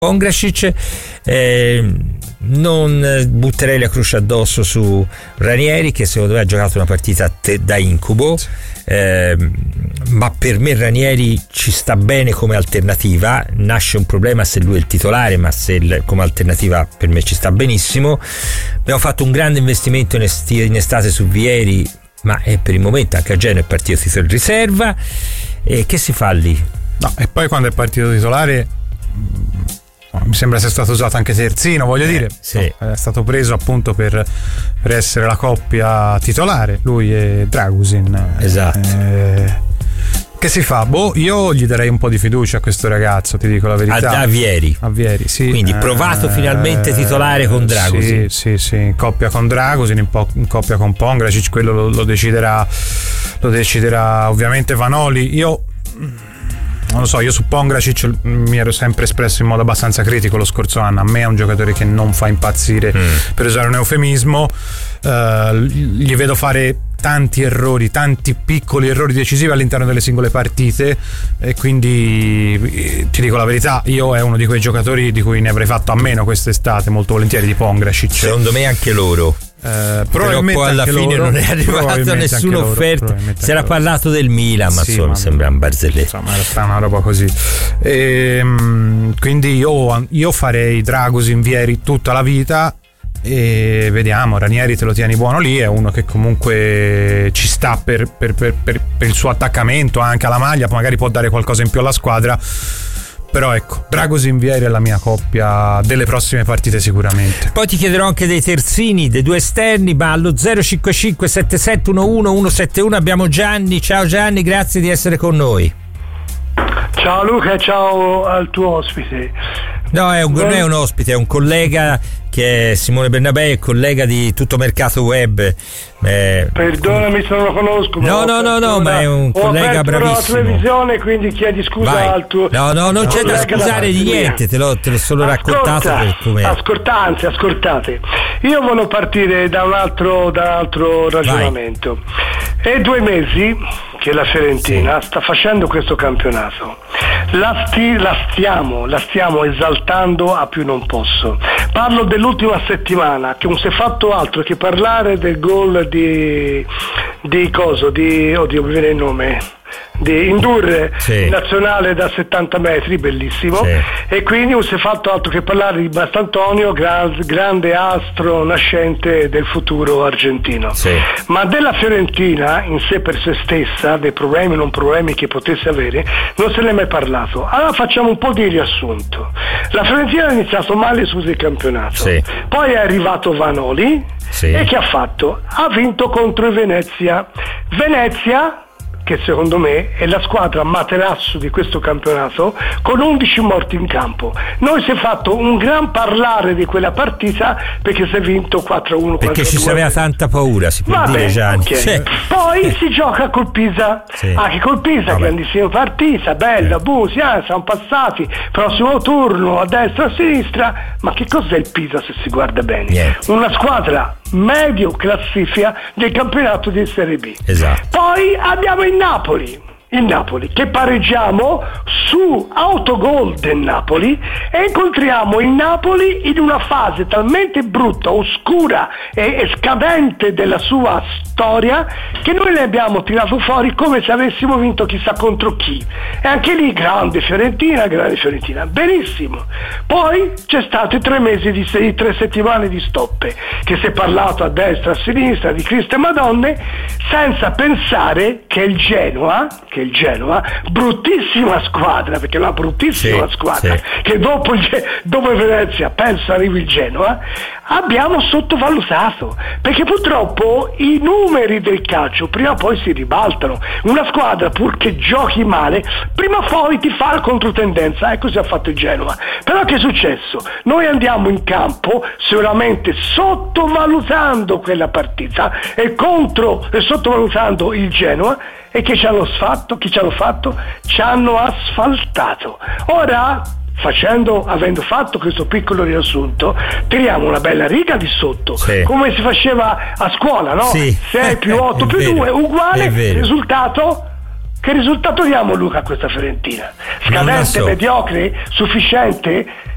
Pongracic. Non butterei la croce addosso su Ranieri, che secondo me ha giocato una partita da incubo, ma per me Ranieri ci sta bene come alternativa. Nasce un problema se lui è il titolare, ma come alternativa per me ci sta benissimo. Abbiamo fatto un grande investimento in estate su Vieri, ma per il momento anche a Genoa è partito titolo in riserva. E che si fa lì? No, e poi quando è partito titolare mi sembra sia stato usato anche terzino, voglio dire, sì. È stato preso appunto per essere la coppia titolare, lui e Dragusin. Esatto. Che si fa? Io gli darei un po' di fiducia a questo ragazzo, ti dico la verità. A Vieri, sì. Quindi provato finalmente titolare con Dragusin. Sì, in coppia con Dragusin, in coppia con Pongracic, quello lo deciderà ovviamente Vanoli. Io non lo so, io su Pongracic mi ero sempre espresso in modo abbastanza critico lo scorso anno. A me è un giocatore che non fa impazzire, per usare un eufemismo. Gli vedo fare tanti piccoli errori decisivi all'interno delle singole partite, e quindi ti dico la verità, io è uno di quei giocatori di cui ne avrei fatto a meno quest'estate, molto volentieri, di Pongracic. Secondo me anche loro. Probabilmente però poi alla fine non è arrivata nessuna offerta. Si era parlato del Milan, ma insomma sembra un barzelletta. Insomma, era una roba così. Quindi io farei Dragusin, Vieri tutta la vita, e vediamo. Ranieri te lo tieni buono lì, è uno che comunque ci sta per il suo attaccamento anche alla maglia, magari può dare qualcosa in più alla squadra. Però ecco, Dragusin, Vieri è la mia coppia delle prossime partite sicuramente. Poi ti chiederò anche dei terzini, dei due esterni, ma allo 055 7711 171 abbiamo Gianni. Ciao Gianni, grazie di essere con noi. Ciao Luca, ciao al tuo ospite. No, non è un ospite, è un collega, che è Simone Bernabé, collega di Tutto Mercato Web. Perdonami se non lo conosco. No, ma è un collega bravissimo. Ho la televisione, quindi chiedi scusa al tuo. No, non c'è da scusare di niente, te l'ho solo raccontato per com'è. Ascoltate. Io voglio partire da un altro ragionamento. È 2 mesi che la Fiorentina sta facendo questo campionato. La stiamo esaltando a più non posso. Parlo dell'ultima settimana, che non si è fatto altro che parlare del gol di oddio, mi viene il nome, di Indurre, nazionale da 70 metri, bellissimo, e quindi non si è fatto altro che parlare di Bastantonio, grande astro nascente del futuro argentino. Ma della Fiorentina in sé per se stessa, dei problemi non problemi che potesse avere, non se ne è mai parlato. Allora facciamo un po' di riassunto. La Fiorentina ha iniziato male sul campionato, poi è arrivato Vanoli, e che ha fatto? Ha vinto contro il Venezia, che secondo me è la squadra materasso di questo campionato, con 11 morti in campo. Noi si è fatto un gran parlare di quella partita perché si è vinto 4-1. Perché ci si aveva tanta paura, si può dire, Gianni. Okay. Poi si gioca col Pisa, anche col Pisa, grandissima partita, bella, siamo passati, prossimo turno, a destra, a sinistra. Ma che cos'è il Pisa se si guarda bene? Una squadra medio classifica del campionato di Serie B. Poi abbiamo il Napoli che pareggiamo su autogol del Napoli, e incontriamo il Napoli in una fase talmente brutta, oscura e scadente della sua storia, che noi ne abbiamo tirato fuori come se avessimo vinto chissà contro chi. E anche lì grande Fiorentina, benissimo. Poi c'è stato 3 settimane di stoppe, che si è parlato a destra, a sinistra di Cristo e Madonne, senza pensare che il Genoa, bruttissima squadra, perché è una bruttissima squadra, che dopo Venezia penso arrivi il Genoa, abbiamo sottovalutato, perché purtroppo i numeri del calcio prima o poi si ribaltano. Una squadra, pur che giochi male, prima o poi ti fa la controtendenza, e così ha fatto il Genoa. Però che è successo? Noi andiamo in campo sicuramente sottovalutando quella partita e sottovalutando il Genoa, e che ci hanno fatto? Ci hanno asfaltato. Ora, avendo fatto questo piccolo riassunto, tiriamo una bella riga di sotto, come si faceva a scuola, no? 6 più 8 più 2 uguale risultato. Che risultato diamo, Luca, a questa Fiorentina? Scadente, mediocre, sufficiente?